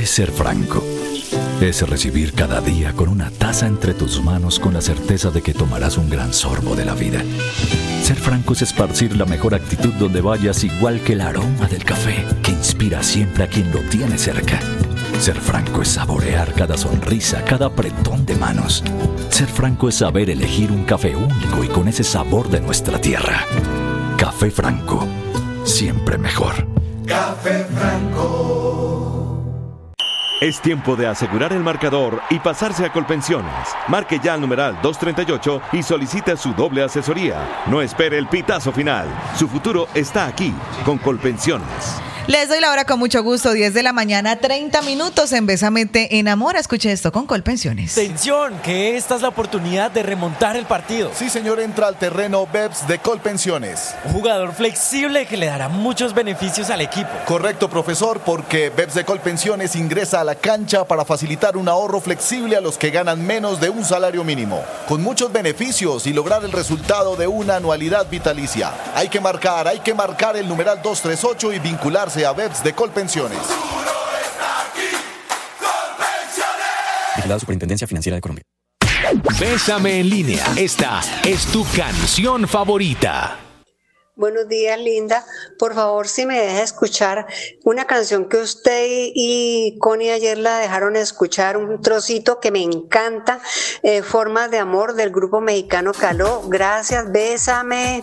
ser franco. Es recibir cada día con una taza entre tus manos con la certeza de que tomarás un gran sorbo de la vida. Ser franco es esparcir la mejor actitud donde vayas, igual que el aroma del café que inspira siempre a quien lo tiene cerca. Ser franco es saborear cada sonrisa, cada apretón de manos. Ser franco es saber elegir un café único y con ese sabor de nuestra tierra. Café Franco, siempre mejor. Café Franco. Es tiempo de asegurar el marcador y pasarse a Colpensiones. Marque ya al numeral 238 y solicite su doble asesoría. No espere el pitazo final. Su futuro está aquí, con Colpensiones. Les doy la hora con mucho gusto, 10 de la mañana, 30 minutos en Bésame Te Enamora. Escuche esto con Colpensiones. Atención, que esta es la oportunidad de remontar el partido. Sí, señor, entra al terreno BEPS de Colpensiones. Un jugador flexible que le dará muchos beneficios al equipo. Correcto, profesor, porque BEPS de Colpensiones ingresa a la cancha para facilitar un ahorro flexible a los que ganan menos de un salario mínimo, con muchos beneficios y lograr el resultado de una anualidad vitalicia. Hay que marcar el numeral 238 y vincularse a BEPS de Colpensiones. Vigilado Superintendencia Financiera de Colombia. Bésame en línea. Esta es tu canción favorita. Buenos días, Linda. Por favor, si me deja escuchar una canción que usted y Connie ayer la dejaron escuchar, un trocito que me encanta, Formas de Amor, del grupo mexicano Caló. Gracias, bésame.